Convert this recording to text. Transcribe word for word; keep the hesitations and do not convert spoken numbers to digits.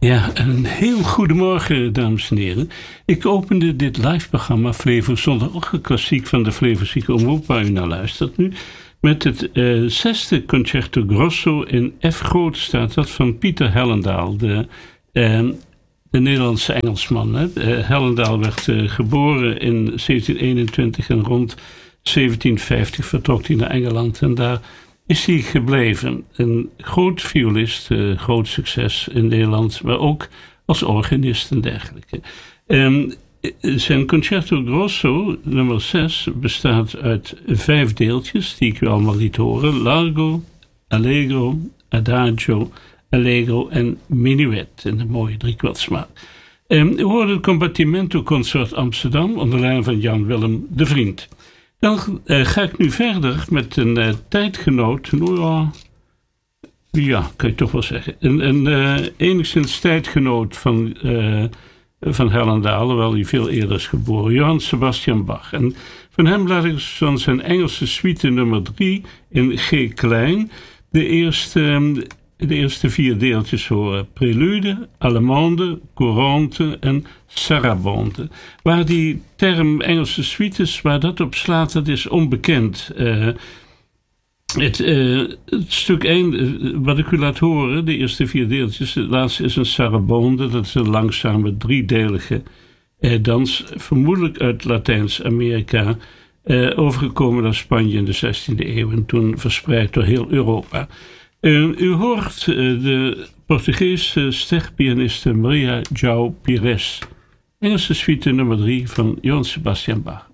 Ja, een heel goedemorgen, dames en heren. Ik opende dit live-programma Flevo Zondagochtend Klassiek van de Flevozieke Omroep, waar u naar luistert nu, met het uh, zesde Concerto Grosso in F groot staat dat van Pieter Hellendaal, de, uh, de Nederlandse Engelsman. Hè. Uh, Hellendaal werd uh, geboren in zeventien eenentwintig en rond zeventien vijftig vertrok hij naar Engeland en daar is hij gebleven. Een groot violist, uh, groot succes in Nederland, maar ook als organist en dergelijke. Um, zijn Concerto Grosso, nummer zes, bestaat uit vijf deeltjes, die ik u allemaal liet horen. Largo, Allegro, Adagio, Allegro en Minuet in de mooie driekwartsmaat. Um, u hoorde het Combattimento Consort Amsterdam onder leiding van Jan Willem de Vriend. Dan uh, ga ik nu verder met een uh, tijdgenoot. Nou ja, ja, kan je toch wel zeggen. Een, een uh, enigszins tijdgenoot van, uh, van Hellendaal, hoewel hij veel eerder is geboren. Johann Sebastian Bach. En van hem laat ik van zijn Engelse suite nummer drie in G klein de eerste, um, de eerste vier deeltjes horen. Prelude, Allemande, Courante en Sarabande. Waar die term Engelse suites, waar dat op slaat, dat is onbekend. Uh, het, uh, het stuk één, uh, wat ik u laat horen, de eerste vier deeltjes, het laatste is een Sarabande, dat is een langzame driedelige uh, dans, vermoedelijk uit Latijns-Amerika, uh, overgekomen naar Spanje in de zestiende eeuw en toen verspreid door heel Europa. Uh, u hoort uh, de Portugese sterpianiste Maria João Pires. Engelse suite nummer drie van Johann Sebastian Bach.